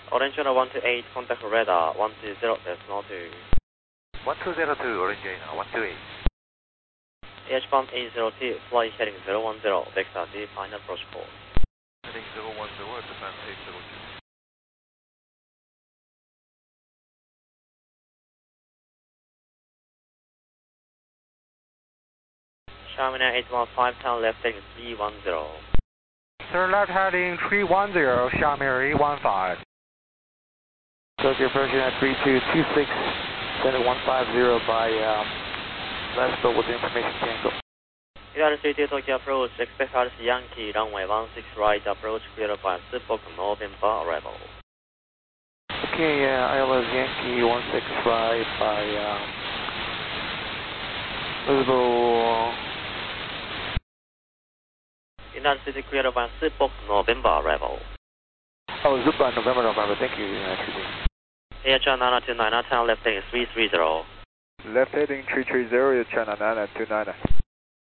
Orange 128, contact radar 120, decimal 2. 1202, Orange 128. AH-bomb 802, flight heading 010, vector D, final approach call. Heading 010 at the time 802. Xiamen 815, turn left heading 310. Turn left heading 310, Xiamen 815. Tokyo approaching at 3226, send it 150 by left with the information tango. United 32 Tokyo approach, expect Alice Yankee, runway 16 right, approach cleared by Suffolk, November arrival. Okay, ILS Yankee 16 right by Lisbon. United City cleared by Suffolk, November arrival. Oh, Zupa, November, thank you, United City. AHR 929, turn left heading 330. Left heading 330, China 929.